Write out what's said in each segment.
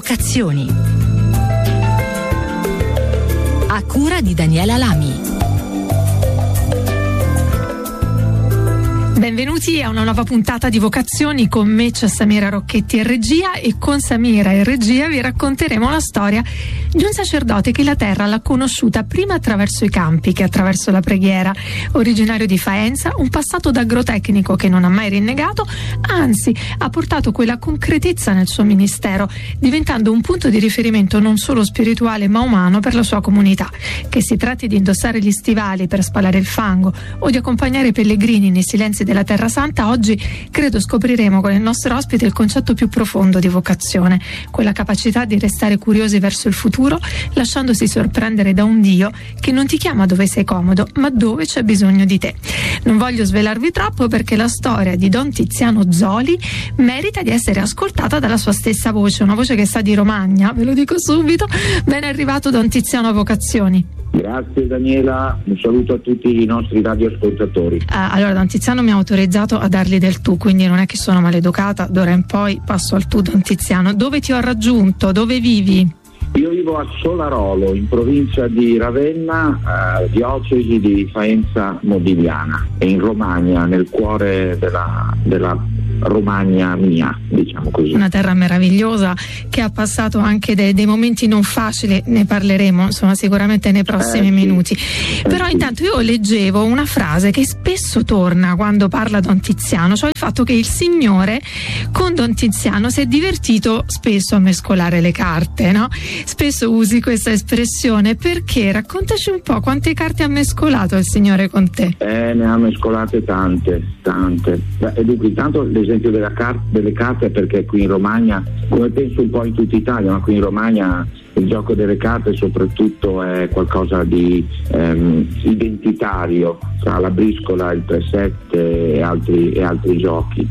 Vocazioni. A cura di Daniela Lami. Benvenuti a una nuova puntata di Vocazioni. Con me c'è Samira Rocchetti in regia, e con Samira in regia vi racconteremo la storia di un sacerdote che la terra l'ha conosciuta prima attraverso i campi che attraverso la preghiera. Originario di Faenza, un passato da agrotecnico che non ha mai rinnegato, anzi ha portato quella concretezza nel suo ministero, diventando un punto di riferimento non solo spirituale ma umano per la sua comunità. Che si tratti di indossare gli stivali per spalare il fango o di accompagnare i pellegrini nei silenzi della Terra Santa, oggi credo scopriremo con il nostro ospite il concetto più profondo di vocazione, quella capacità di restare curiosi verso il futuro, lasciandosi sorprendere da un Dio che non ti chiama dove sei comodo, ma dove c'è bisogno di te. Non voglio svelarvi troppo, perché la storia di Don Tiziano Zoli merita di essere ascoltata dalla sua stessa voce, una voce che sa di Romagna, ve lo dico subito. Ben arrivato Don Tiziano a Vocazioni. Grazie Daniela, un saluto a tutti i nostri radioascoltatori. Allora, Don Tiziano mi ha autorizzato a dargli del tu, quindi non è che sono maleducata, d'ora in poi passo al tu. Don Tiziano, dove ti ho raggiunto? Dove vivi? Io vivo a Solarolo, in provincia di Ravenna, diocesi di Faenza Modigliana, e in Romagna, nel cuore della Romagna mia, diciamo così. Una terra meravigliosa che ha passato anche dei momenti non facili, ne parleremo insomma sicuramente nei prossimi minuti. Però intanto io leggevo una frase che spesso torna quando parla Don Tiziano, cioè il fatto che il Signore con Don Tiziano si è divertito spesso a mescolare le carte, no? Spesso usi questa espressione, perché? Raccontaci un po' quante carte ha mescolato il Signore con te. Ne ha mescolate tante. E dunque, intanto l'esempio delle carte è perché qui in Romagna, come penso un po' in tutta Italia, ma qui in Romagna il gioco delle carte soprattutto è qualcosa di identitario, tra la briscola, il 3-7 e altri giochi.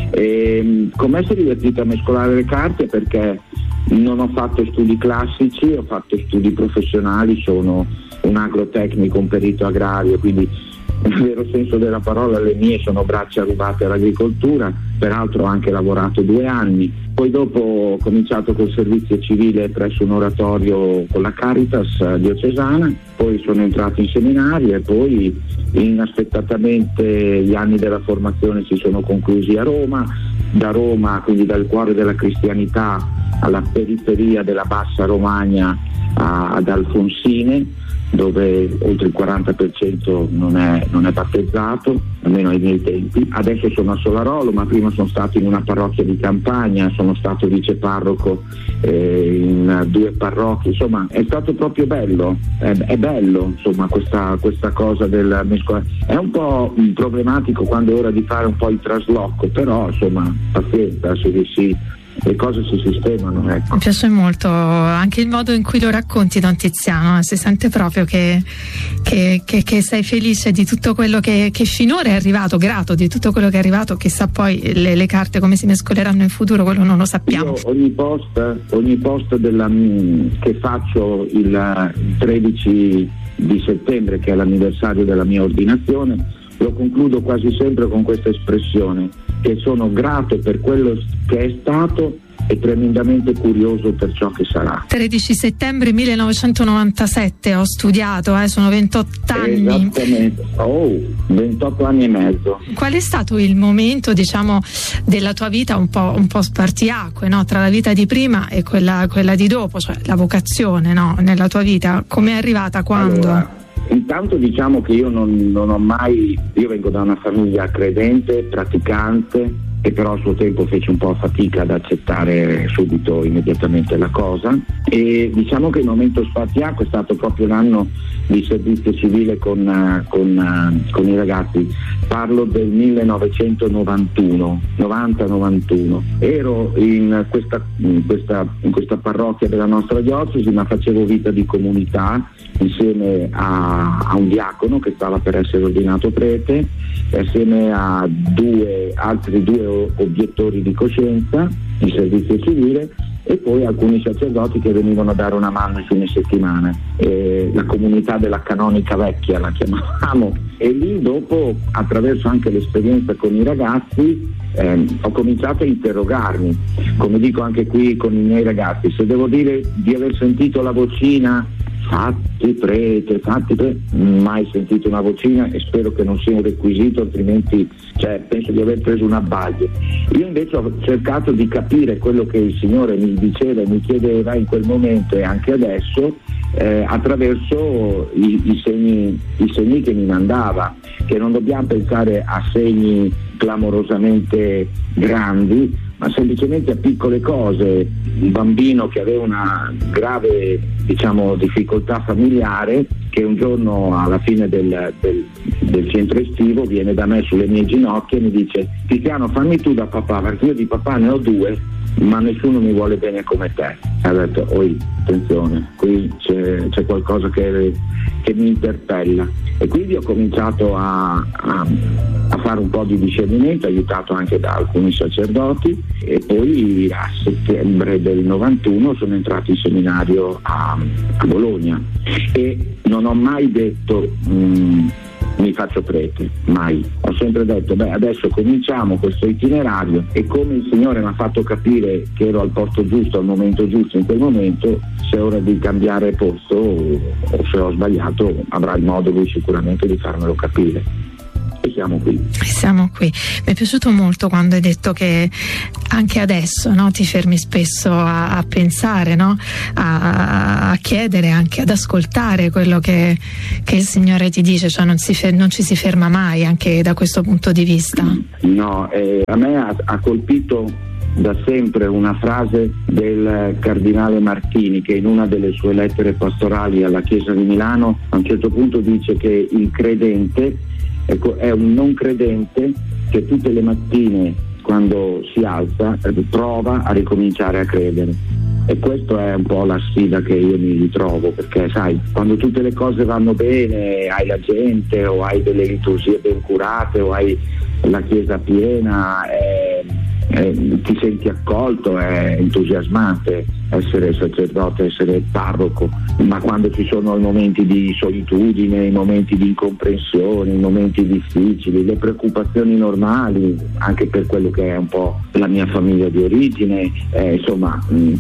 Come si è divertito a mescolare le carte? Perché non ho fatto studi classici, ho fatto studi professionali, sono un agrotecnico, un perito agrario, quindi nel vero senso della parola le mie sono braccia rubate all'agricoltura. Peraltro ho anche lavorato 2 anni, poi dopo ho cominciato col servizio civile presso un oratorio con la Caritas diocesana, poi sono entrato in seminario e poi inaspettatamente gli anni della formazione si sono conclusi a Roma. Da Roma, quindi dal cuore della cristianità, alla periferia della bassa Romagna, ad Alfonsine, dove oltre il 40% non è battezzato, almeno ai miei tempi. Adesso sono a Solarolo, ma prima sono stato in una parrocchia di campagna, sono stato viceparroco in 2 parrocchie, insomma è stato proprio bello, è bello insomma questa cosa del mescolazione. È un po' problematico quando è ora di fare un po' il trasloco, però insomma pazienza, le cose si sistemano, ecco. Mi piace molto anche il modo in cui lo racconti, Don Tiziano, si sente proprio che sei felice di tutto quello che finora è arrivato, grato di tutto quello che è arrivato. Chissà poi le carte come si mescoleranno in futuro, quello non lo sappiamo. Io ogni post che faccio il 13 di settembre, che è l'anniversario della mia ordinazione, lo concludo quasi sempre con questa espressione, che sono grato per quello che è stato e tremendamente curioso per ciò che sarà. 13 settembre 1997 ho studiato, sono 28 anni. Esattamente, 28 anni e mezzo. Qual è stato il momento, diciamo, della tua vita un po' spartiacque, no? Tra la vita di prima e quella di dopo, cioè la vocazione, no? Nella tua vita, come è arrivata, quando? Allora, intanto diciamo che io non ho mai, io vengo da una famiglia credente, praticante, che però a suo tempo fece un po' fatica ad accettare subito, immediatamente la cosa, e diciamo che il momento spartiacque è stato proprio l'anno di servizio civile con i ragazzi. Parlo del 1991, 90-91. Ero in questa parrocchia della nostra diocesi, ma facevo vita di comunità insieme a un diacono che stava per essere ordinato prete, assieme a altri due obiettori di coscienza in servizio civile, e poi alcuni sacerdoti che venivano a dare una mano in fine settimana, la comunità della canonica vecchia la chiamavamo, e lì dopo, attraverso anche l'esperienza con i ragazzi, ho cominciato a interrogarmi, come dico anche qui con i miei ragazzi, se devo dire di aver sentito la vocina fatti prete, mai sentito una vocina, e spero che non sia un requisito, altrimenti penso di aver preso un abbaglio. Io invece ho cercato di capire quello che il Signore mi diceva e mi chiedeva in quel momento e anche adesso, attraverso i segni che mi mandava, che non dobbiamo pensare a segni clamorosamente grandi, ma semplicemente a piccole cose. Un bambino che aveva una grave difficoltà familiare, che un giorno alla fine del centro estivo viene da me sulle mie ginocchia e mi dice: Tiziano, fammi tu da papà, perché io di papà ne ho 2, ma nessuno mi vuole bene come te. E ho detto: oi, attenzione, qui c'è qualcosa che mi interpella. E quindi ho cominciato a fare un po' di discernimento, aiutato anche da alcuni sacerdoti, e poi a settembre del 91 sono entrato in seminario a Bologna, e non ho mai detto mi faccio prete, mai. Ho sempre detto adesso cominciamo questo itinerario, e come il Signore mi ha fatto capire che ero al posto giusto, al momento giusto, in quel momento, se è ora di cambiare posto o se ho sbagliato, avrà il modo lui sicuramente di farmelo capire. E siamo qui. Mi è piaciuto molto quando hai detto che anche adesso, no, ti fermi spesso a pensare, no? a chiedere, anche ad ascoltare quello che il Signore ti dice, cioè non ci si ferma mai anche da questo punto di vista. No, a me ha colpito da sempre una frase del cardinale Martini, che in una delle sue lettere pastorali alla Chiesa di Milano a un certo punto dice che il credente è un non credente che tutte le mattine, quando si alza, prova a ricominciare a credere. E questa è un po' la sfida che io mi ritrovo, perché sai, quando tutte le cose vanno bene, hai la gente, o hai delle liturgie ben curate, o hai la chiesa piena, ti senti accolto, è entusiasmante essere sacerdote, essere parroco, ma quando ci sono i momenti di solitudine, i momenti di incomprensione, i momenti difficili, le preoccupazioni normali, anche per quello che è un po' la mia famiglia di origine, insomma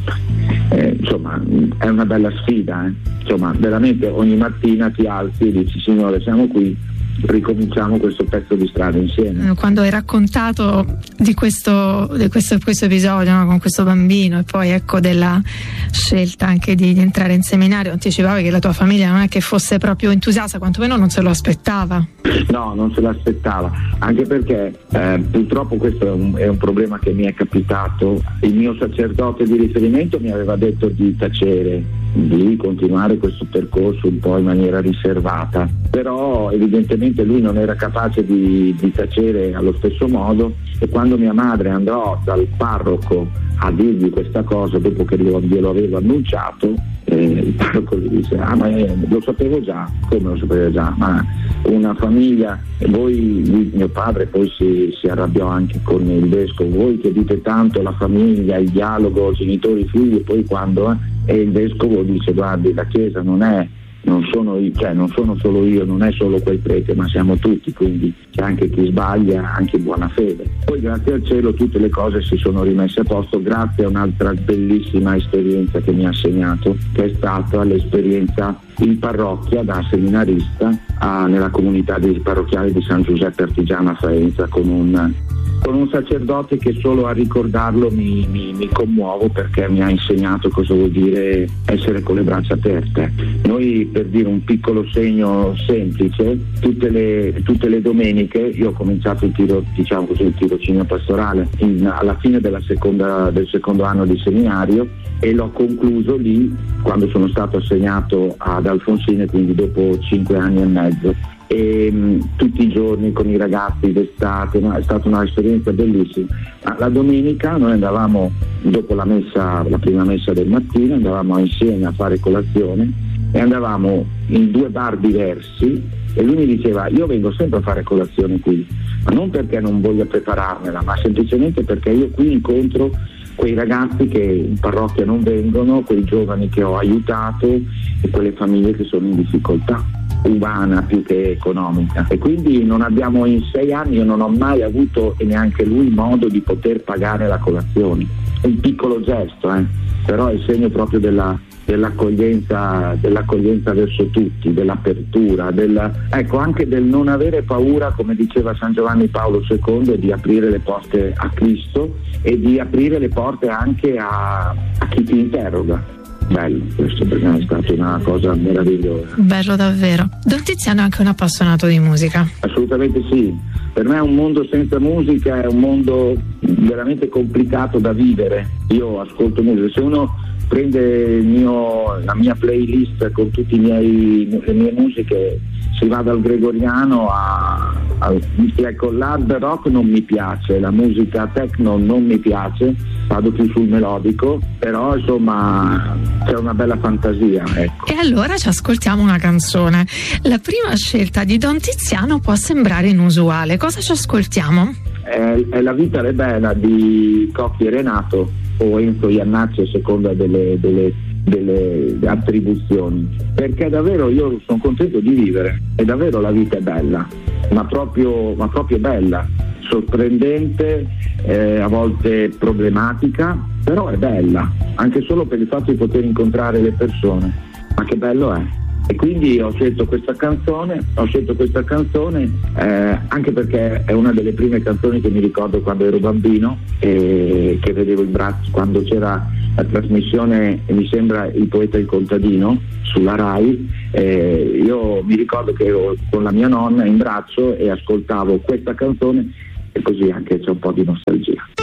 è una bella sfida, insomma veramente ogni mattina ti alzi e dici: Signore, siamo qui, ricominciamo questo pezzo di strada insieme. Quando hai raccontato di questo episodio, no, con questo bambino, e poi ecco della scelta anche di entrare in seminario, anticipavi che la tua famiglia non è che fosse proprio entusiasta, quantomeno non se lo aspettava. No, non se l'aspettava, anche perché purtroppo questo è un problema che mi è capitato. Il mio sacerdote di riferimento mi aveva detto di tacere, di continuare questo percorso un po' in maniera riservata, però evidentemente lui non era capace di tacere allo stesso modo, e quando mia madre andò dal parroco a dirgli questa cosa, dopo che glielo avevo annunciato, il parroco gli disse: ma lo sapevo già. Come lo sapevo già? Ma una famiglia, e mio padre poi si arrabbiò anche con il vescovo: voi che dite tanto la famiglia, il dialogo genitori figli, e poi quando e il vescovo dice: guardi, la Chiesa non sono solo io, non è solo quel prete, ma siamo tutti, quindi c'è anche chi sbaglia, anche buona fede. Poi grazie al cielo tutte le cose si sono rimesse a posto, grazie a un'altra bellissima esperienza che mi ha segnato, che è stata l'esperienza in parrocchia da seminarista nella comunità parrocchiale di San Giuseppe Artigiano a Faenza, con un sacerdote che solo a ricordarlo mi commuovo, perché mi ha insegnato cosa vuol dire essere con le braccia aperte. Noi, per dire un piccolo segno semplice, tutte le domeniche io ho cominciato il tirocinio pastorale alla fine del secondo anno di seminario, e l'ho concluso lì quando sono stato assegnato ad Alfonsine, quindi dopo 5 anni e mezzo. E tutti i giorni con i ragazzi d'estate, è stata un'esperienza bellissima. La domenica noi andavamo, dopo la prima messa del mattino, andavamo insieme a fare colazione, e andavamo in 2 bar diversi, e lui mi diceva: io vengo sempre a fare colazione qui, ma non perché non voglia prepararmela, ma semplicemente perché io qui incontro quei ragazzi che in parrocchia non vengono, quei giovani che ho aiutato e quelle famiglie che sono in difficoltà umana più che economica. E quindi non abbiamo, in 6 anni io non ho mai avuto, e neanche lui, modo di poter pagare la colazione. Un piccolo gesto, però è il segno proprio dell'accoglienza verso tutti, dell'apertura, ecco, anche del non avere paura, come diceva San Giovanni Paolo II, di aprire le porte a Cristo e di aprire le porte anche a chi ti interroga. Bello, questo per me è stata una cosa meravigliosa. Bello davvero. Don Tiziano è anche un appassionato di musica. Assolutamente sì. Per me un mondo senza musica è un mondo veramente complicato da vivere. Io ascolto musica. Se uno prende la mia playlist con tutte le mie musiche, si va dal gregoriano ecco, l'hard rock non mi piace, la musica techno non mi piace, vado più sul melodico, però insomma c'è una bella fantasia, ecco. E allora ci ascoltiamo una canzone. La prima scelta di Don Tiziano può sembrare inusuale. Cosa ci ascoltiamo? È La vita è bella di Cocchi e Renato, o Enzo Iannacci a seconda delle attribuzioni, perché davvero io sono contento di vivere e davvero la vita è bella, ma proprio bella, sorprendente, a volte problematica, però è bella, anche solo per il fatto di poter incontrare le persone, ma che bello è. E quindi ho scelto questa canzone anche perché è una delle prime canzoni che mi ricordo quando ero bambino e che vedevo in braccio quando c'era la trasmissione, mi sembra, Il poeta e il contadino sulla Rai. Io mi ricordo che ero con la mia nonna in braccio e ascoltavo questa canzone, e così anche c'è un po' di nostalgia.